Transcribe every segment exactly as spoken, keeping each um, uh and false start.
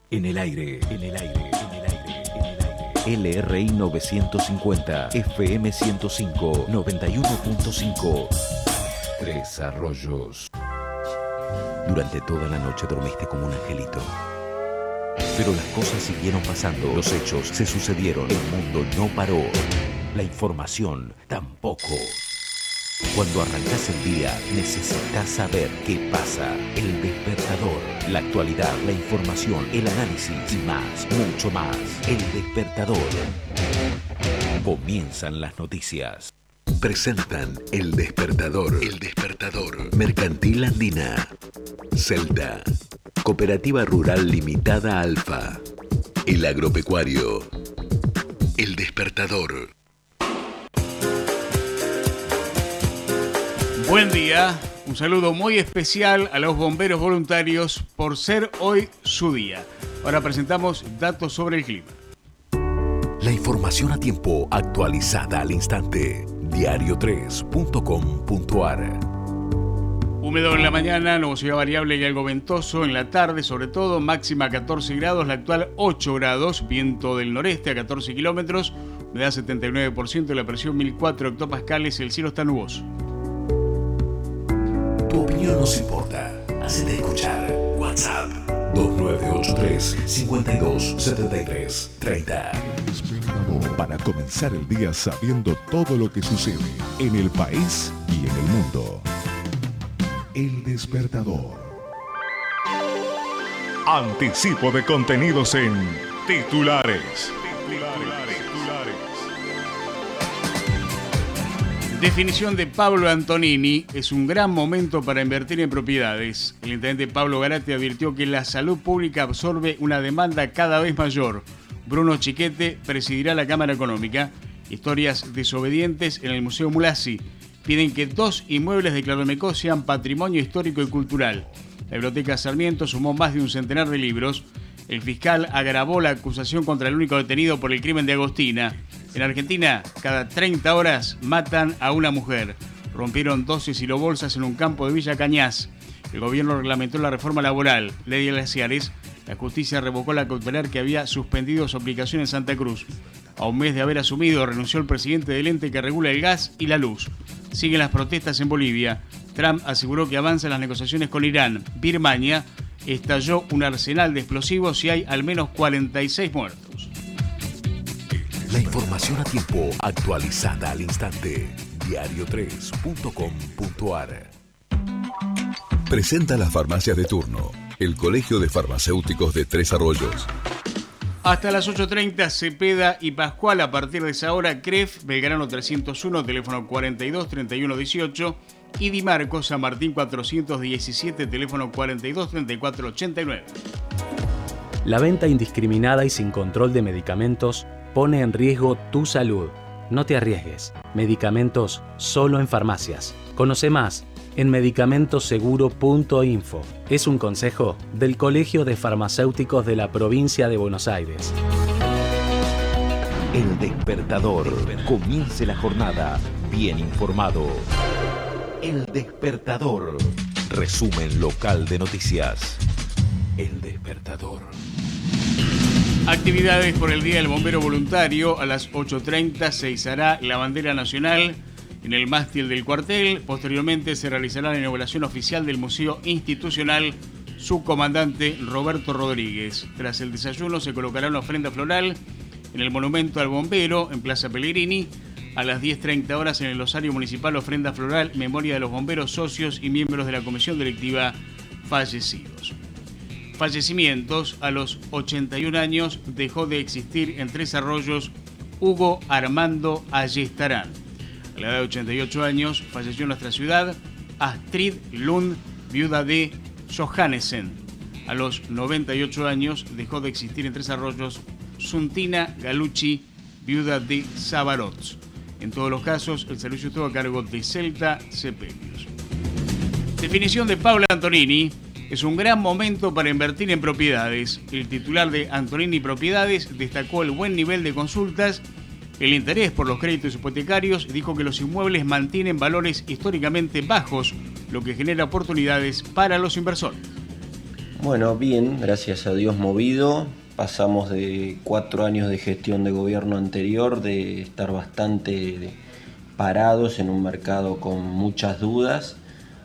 En el aire, en el aire, en el aire, en el aire. L R I novecientos cincuenta, F M ciento cinco, noventa y uno punto cinco. Tres Arroyos. Durante toda la noche dormiste como un angelito. Pero las cosas siguieron pasando, los hechos se sucedieron, el mundo no paró, la información tampoco. Cuando arrancas el día, necesitas saber qué pasa. El Despertador, la actualidad, la información, el análisis y más, mucho más. El Despertador. Comienzan las noticias. Presentan El Despertador. El Despertador. Mercantil Andina. Celta. Cooperativa Rural Limitada Alfa. El Agropecuario. El Despertador. Buen día, un saludo muy especial a los bomberos voluntarios por ser hoy su día. Ahora presentamos datos sobre el clima. La información a tiempo, actualizada al instante. diario tres punto com punto a r. Húmedo en la mañana, nubosidad variable y algo ventoso en la tarde, sobre todo, máxima catorce grados, la actual ocho grados, viento del noreste a catorce kilómetros, humedad setenta y nueve por ciento, la presión mil cuatro hectopascales, el cielo está nuboso. Tu opinión nos importa. Hacete escuchar. WhatsApp dos nueve ocho tres, cinco dos siete tres tres cero. Para comenzar el día sabiendo todo lo que sucede en el país y en el mundo. El Despertador. Anticipo de contenidos en titulares. Definición de Pablo Antonini: es un gran momento para invertir en propiedades. El intendente Pablo Garate advirtió que la salud pública absorbe una demanda cada vez mayor. Bruno Chiquete presidirá la Cámara Económica. Historias desobedientes en el Museo Mulasi. Piden que dos inmuebles de Claromecó sean patrimonio histórico y cultural. La Biblioteca Sarmiento sumó más de un centenar de libros. El fiscal agravó la acusación contra el único detenido por el crimen de Agostina. En Argentina, cada treinta horas matan a una mujer. Rompieron doce silobolsas en un campo de Villa Cañas. El gobierno reglamentó la reforma laboral. Ley de glaciares. La justicia revocó la cautelar que había suspendido su aplicación en Santa Cruz. A un mes de haber asumido, renunció el presidente del ente que regula el gas y la luz. Siguen las protestas en Bolivia. Trump aseguró que avanzan las negociaciones con Irán. Birmania estalló un arsenal de explosivos y hay al menos cuarenta y seis muertos. La información a tiempo, actualizada al instante. diario tres punto com punto a r. Presenta las farmacias de turno. El Colegio de Farmacéuticos de Tres Arroyos. Hasta las ocho treinta, Cepeda y Pascual. A partir de esa hora, C R E F, Belgrano trescientos uno, teléfono cuarenta y dos, treinta y uno, dieciocho. Y Di Marco, San Martín cuatrocientos diecisiete, teléfono cuarenta y dos, treinta y cuatro, ochenta y nueve. La venta indiscriminada y sin control de medicamentos pone en riesgo tu salud. No te arriesgues. Medicamentos solo en farmacias. Conoce más en medicamentoseguro punto info. Es un consejo del Colegio de Farmacéuticos de la Provincia de Buenos Aires. El Despertador. Comience la jornada bien informado. El Despertador. Resumen local de noticias. El Despertador. Actividades por el Día del Bombero Voluntario. A las ocho treinta se izará la bandera nacional en el mástil del cuartel. Posteriormente se realizará la inauguración oficial del Museo Institucional. Su comandante Roberto Rodríguez. Tras el desayuno se colocará una ofrenda floral en el monumento al bombero en Plaza Pellegrini. A las diez treinta horas en el Osario Municipal, ofrenda floral, memoria de los bomberos, socios y miembros de la comisión directiva fallecidos. Fallecimientos. A los ochenta y un años dejó de existir en Tres Arroyos Hugo Armando Ayestarán. A la edad de ochenta y ocho años falleció en nuestra ciudad Astrid Lund, viuda de Johannesen. A los noventa y ocho años dejó de existir en Tres Arroyos Suntina Galucci, viuda de Sabarots. En todos los casos, el servicio estuvo a cargo de Celta Sepelius. Definición de Pablo Antonini: es un gran momento para invertir en propiedades. El titular de Antonini Propiedades destacó el buen nivel de consultas, el interés por los créditos hipotecarios, dijo que los inmuebles mantienen valores históricamente bajos, lo que genera oportunidades para los inversores. Bueno, bien, gracias a Dios movido. Pasamos de cuatro años de gestión de gobierno anterior, de estar bastante parados en un mercado con muchas dudas,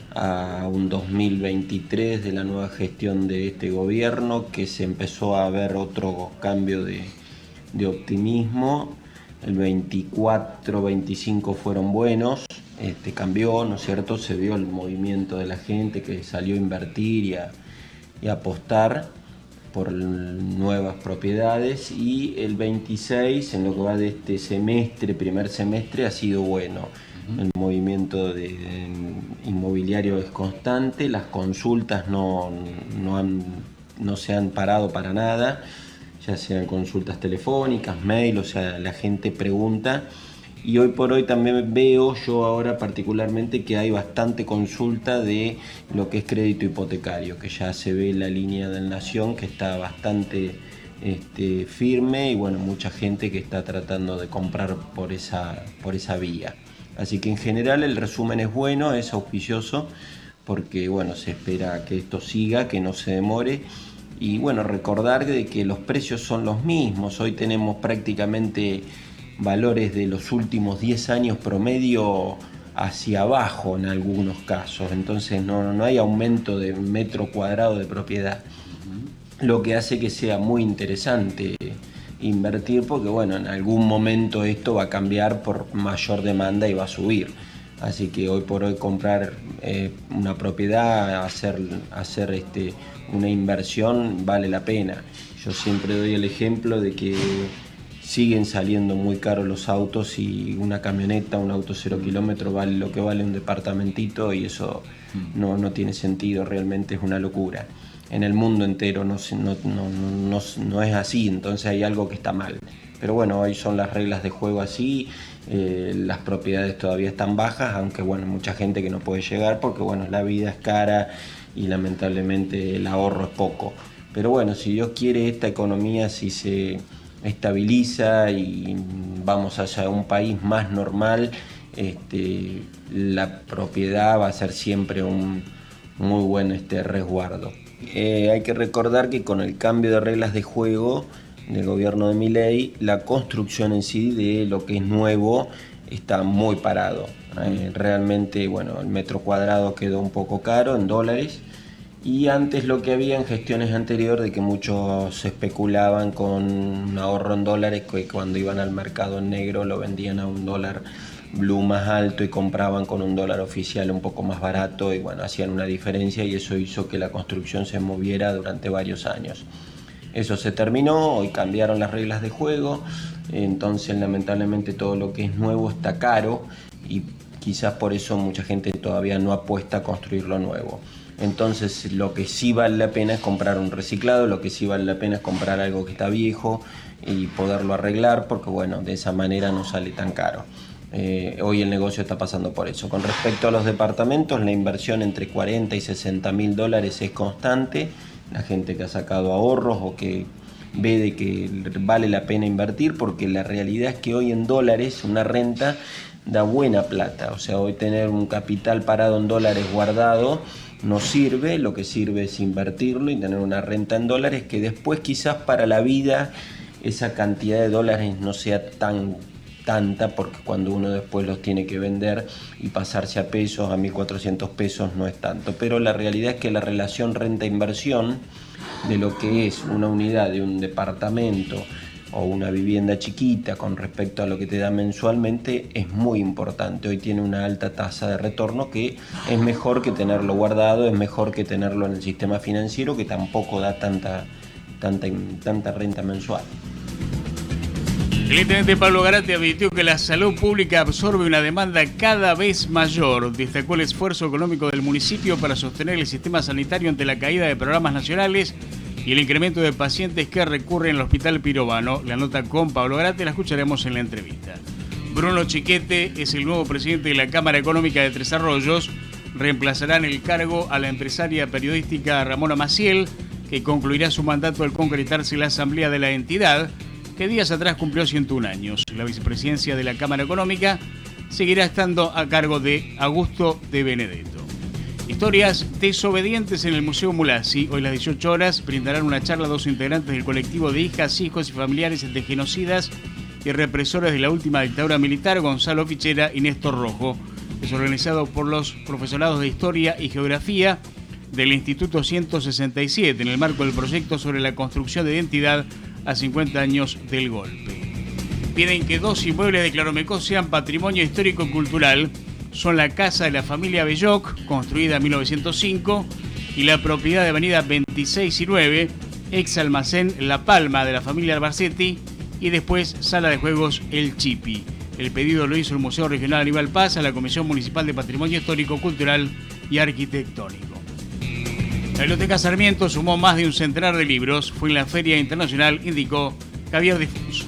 a un dos mil veintitrés de la nueva gestión de este gobierno, que se empezó a ver otro cambio de, de optimismo. El veinticuatro, veinticinco fueron buenos, este, cambió, ¿no es cierto? Se vio el movimiento de la gente que salió a invertir y a, y a apostar por nuevas propiedades, y el veintiséis, en lo que va de este semestre, primer semestre, ha sido bueno. El movimiento de, de inmobiliario es constante, las consultas no, no, han, no se han parado para nada, ya sean consultas telefónicas, mail, o sea, la gente pregunta. Y hoy por hoy también veo yo ahora particularmente que hay bastante consulta de lo que es crédito hipotecario, que ya se ve la línea del Nación que está bastante este, firme, y bueno, mucha gente que está tratando de comprar por esa, por esa vía. Así que en general el resumen es bueno, es auspicioso, porque bueno, se espera que esto siga, que no se demore. Y bueno, recordar de que los precios son los mismos. Hoy tenemos prácticamente valores de los últimos diez años promedio hacia abajo en algunos casos, entonces no, no hay aumento de metro cuadrado de propiedad, lo que hace que sea muy interesante invertir, porque bueno, en algún momento esto va a cambiar por mayor demanda y va a subir, así que hoy por hoy comprar eh, una propiedad, hacer, hacer este, una inversión vale la pena. Yo siempre doy el ejemplo de que siguen saliendo muy caros los autos, y una camioneta, un auto cero kilómetros vale lo que vale un departamentito, y eso no, no tiene sentido, realmente es una locura. En el mundo entero no, no, no, no, no es así, entonces hay algo que está mal. Pero bueno, hoy son las reglas de juego así, eh, las propiedades todavía están bajas, aunque bueno, mucha gente que no puede llegar porque bueno, la vida es cara y lamentablemente el ahorro es poco. Pero bueno, si Dios quiere, esta economía, si se estabiliza y vamos hacia un país más normal, este, la propiedad va a ser siempre un muy buen este, resguardo. Eh, hay que recordar que con el cambio de reglas de juego del gobierno de Milei, la construcción en sí de lo que es nuevo está muy parado. Eh, realmente, bueno, el metro cuadrado quedó un poco caro en dólares. Y antes lo que había en gestiones anteriores, de que muchos especulaban con un ahorro en dólares, que cuando iban al mercado en negro lo vendían a un dólar blue más alto y compraban con un dólar oficial un poco más barato, y bueno, hacían una diferencia, y eso hizo que la construcción se moviera durante varios años. Eso se terminó, hoy cambiaron las reglas de juego, entonces lamentablemente todo lo que es nuevo está caro, y quizás por eso mucha gente todavía no apuesta a construir lo nuevo. Entonces lo que sí vale la pena es comprar un reciclado, lo que sí vale la pena es comprar algo que está viejo y poderlo arreglar, porque bueno, de esa manera no sale tan caro. Eh, hoy el negocio está pasando por eso. Con respecto a los departamentos, la inversión entre cuarenta y sesenta mil dólares es constante. La gente que ha sacado ahorros o que ve de que vale la pena invertir, porque la realidad es que hoy en dólares una renta da buena plata. O sea, hoy tener un capital parado en dólares guardado no sirve, lo que sirve es invertirlo y tener una renta en dólares, que después quizás para la vida esa cantidad de dólares no sea tan tanta, porque cuando uno después los tiene que vender y pasarse a pesos, a mil cuatrocientos pesos, no es tanto. Pero la realidad es que la relación renta-inversión de lo que es una unidad de un departamento o una vivienda chiquita con respecto a lo que te da mensualmente es muy importante. Hoy tiene una alta tasa de retorno, que es mejor que tenerlo guardado, es mejor que tenerlo en el sistema financiero, que tampoco da tanta, tanta, tanta renta mensual. El intendente Pablo Garate advirtió que la salud pública absorbe una demanda cada vez mayor. Destacó el esfuerzo económico del municipio para sostener el sistema sanitario ante la caída de programas nacionales y el incremento de pacientes que recurren al Hospital Pirovano. La nota con Pablo Garate la escucharemos en la entrevista. Bruno Chiquete es el nuevo presidente de la Cámara Económica de Tres Arroyos. Reemplazará en el cargo a la empresaria periodística Ramona Maciel, que concluirá su mandato al concretarse la asamblea de la entidad, que días atrás cumplió ciento uno años. La vicepresidencia de la Cámara Económica seguirá estando a cargo de Augusto de Benedetto. Historias desobedientes en el Museo Mulasi. Hoy a las dieciocho horas brindarán una charla a dos integrantes del colectivo de hijas, hijos y familiares de genocidas y represores de la última dictadura militar, Gonzalo Fichera y Néstor Rojo. Es organizado por los profesorados de Historia y Geografía del Instituto ciento sesenta y siete en el marco del proyecto sobre la construcción de identidad a cincuenta años del golpe. Piden que dos inmuebles de Claromecó sean patrimonio histórico y cultural. Son la casa de la familia Belloc, construida en mil novecientos cinco, y la propiedad de avenida veintiséis y nueve, ex almacén La Palma de la familia Albarcetti, y después sala de juegos El Chipi. El pedido lo hizo el Museo Regional Aníbal Paz a la Comisión Municipal de Patrimonio Histórico, Cultural y Arquitectónico. La Biblioteca Sarmiento sumó más de un centenar de libros. Fue en la Feria Internacional, indicó Javier Difunso.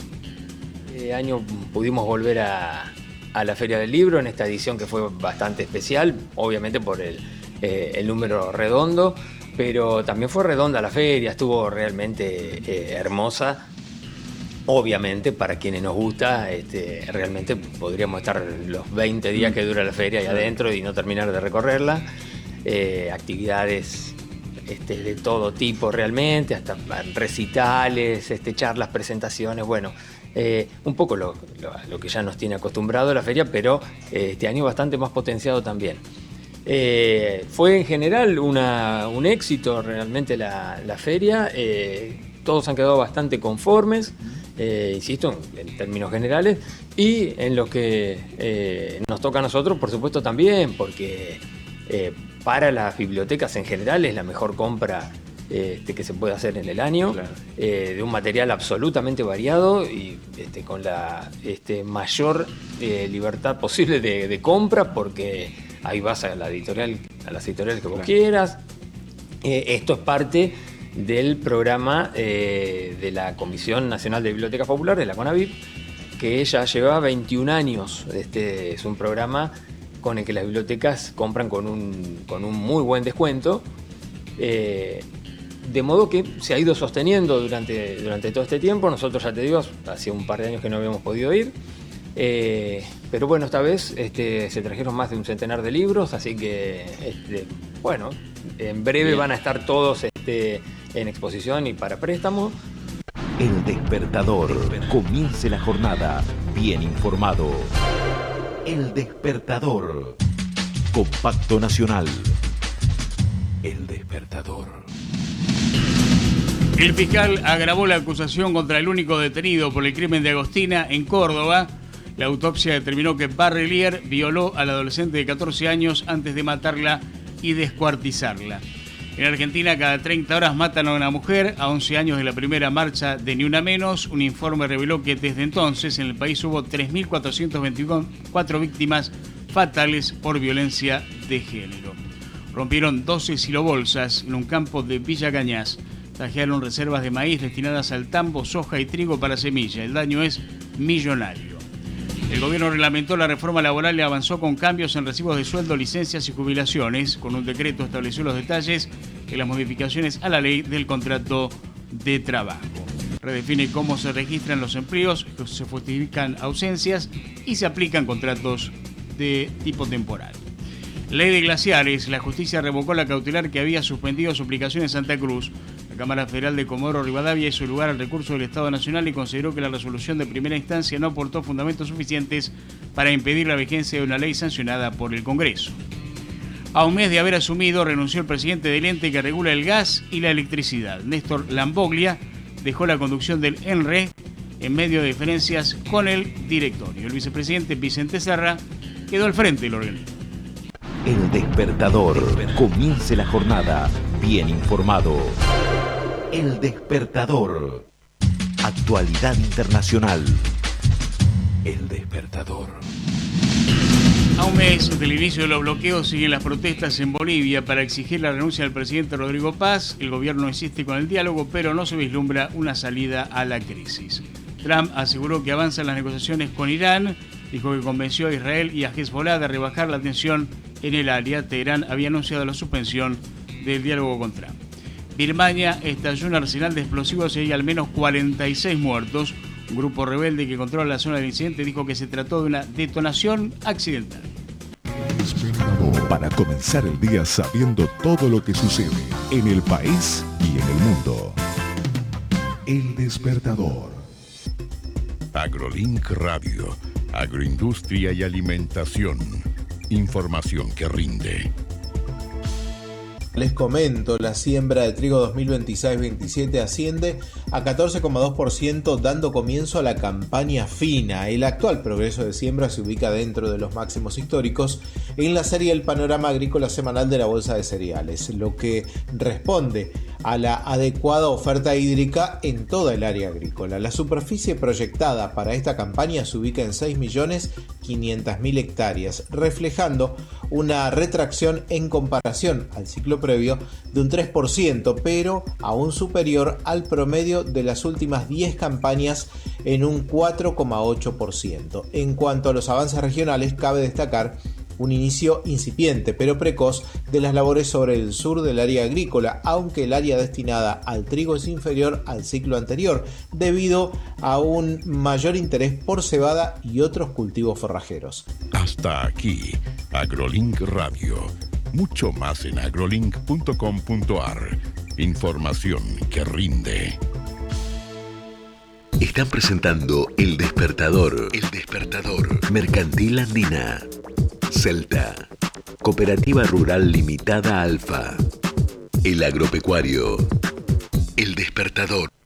Este año pudimos volver a... a la Feria del Libro en esta edición que fue bastante especial, obviamente por el, eh, el número redondo, pero también fue redonda la feria, estuvo realmente eh, hermosa. Obviamente, para quienes nos gusta, este, realmente podríamos estar los veinte días que dura la feria ahí adentro y no terminar de recorrerla. Eh, actividades este, de todo tipo realmente, hasta recitales, este, charlas, presentaciones, bueno... Eh, un poco lo, lo, lo que ya nos tiene acostumbrado la feria, pero eh, este año bastante más potenciado también. Eh, fue en general una, un éxito realmente la, la feria, eh, todos han quedado bastante conformes, eh, insisto, en, en términos generales, y en lo que eh, nos toca a nosotros, por supuesto también, porque eh, para las bibliotecas en general es la mejor compra Este, que se puede hacer en el año, claro. eh, de un material absolutamente variado y este, con la este, mayor eh, libertad posible de, de compra, porque ahí vas a la editorial, a las editoriales que vos claro. quieras. Eh, esto es parte del programa eh, de la Comisión Nacional de Bibliotecas Populares, la CONABIP, que ya lleva veintiún años. Este es un programa con el que las bibliotecas compran con un, con un muy buen descuento. Eh, De modo que se ha ido sosteniendo durante, durante todo este tiempo. Nosotros, ya te digo, hacía un par de años que no habíamos podido ir. Eh, pero bueno, esta vez este, se trajeron más de un centenar de libros, así que, este, bueno, en breve Bien. van a estar todos este, en exposición y para préstamo. El Despertador. Comience la jornada bien informado. El Despertador. Compacto Nacional. El Despertador. El fiscal agravó la acusación contra el único detenido por el crimen de Agostina en Córdoba. La autopsia determinó que Barrelier violó a la adolescente de catorce años antes de matarla y descuartizarla. En Argentina, cada treinta horas matan a una mujer. A once años de la primera marcha de Ni Una Menos, un informe reveló que desde entonces en el país hubo tres mil cuatrocientas veinticuatro víctimas fatales por violencia de género. Rompieron doce silobolsas en un campo de Villa Cañas. Trajeron reservas de maíz destinadas al tambo, soja y trigo para semilla. El daño es millonario. El gobierno reglamentó la reforma laboral y avanzó con cambios en recibos de sueldo, licencias y jubilaciones. Con un decreto estableció los detalles de las modificaciones a la ley del contrato de trabajo. Redefine cómo se registran los empleos, se justifican ausencias y se aplican contratos de tipo temporal. Ley de glaciares. La justicia revocó la cautelar que había suspendido su aplicación en Santa Cruz. La Cámara Federal de Comodoro Rivadavia hizo lugar al recurso del Estado Nacional y consideró que la resolución de primera instancia no aportó fundamentos suficientes para impedir la vigencia de una ley sancionada por el Congreso. A un mes de haber asumido, renunció el presidente del ente que regula el gas y la electricidad. Néstor Lamboglia dejó la conducción del ENRE en medio de diferencias con el directorio. El vicepresidente Vicente Serra quedó al frente del organismo. El Despertador. Comience la jornada bien informado. El Despertador. Actualidad internacional. El Despertador. A un mes del inicio de los bloqueos siguen las protestas en Bolivia para exigir la renuncia del presidente Rodrigo Paz. El gobierno insiste con el diálogo, pero no se vislumbra una salida a la crisis. Trump aseguró que avanzan las negociaciones con Irán. Dijo que convenció a Israel y a Hezbollah de rebajar la tensión en el área. Teherán había anunciado la suspensión del diálogo con Trump. Birmania estalló un arsenal de explosivos y hay al menos cuarenta y seis muertos. Un grupo rebelde que controla la zona del incidente dijo que se trató de una detonación accidental. para comenzar el día sabiendo todo lo que sucede en el país y en el mundo. El Despertador. AgroLink Radio, agroindustria y alimentación. Información que rinde. Les comento, la siembra de trigo dos mil veintiséis veintisiete asciende a catorce coma dos por ciento, dando comienzo a la campaña fina. El actual progreso de siembra se ubica dentro de los máximos históricos en la serie El Panorama Agrícola Semanal de la Bolsa de Cereales, lo que responde a la adecuada oferta hídrica en toda el área agrícola. La superficie proyectada para esta campaña se ubica en seis millones quinientas mil hectáreas, reflejando una retracción en comparación al ciclo previo de un tres por ciento, pero aún superior al promedio de las últimas diez campañas en un cuatro coma ocho por ciento. En cuanto a los avances regionales, cabe destacar un inicio incipiente pero precoz de las labores sobre el sur del área agrícola, aunque el área destinada al trigo es inferior al ciclo anterior, debido a un mayor interés por cebada y otros cultivos forrajeros. Hasta aquí, AgroLink Radio. Mucho más en agrolink punto com punto ar. Información que rinde. Están presentando El Despertador. El Despertador. Mercantil Andina. Celta. Cooperativa Rural Limitada Alfa. El Agropecuario. El Despertador.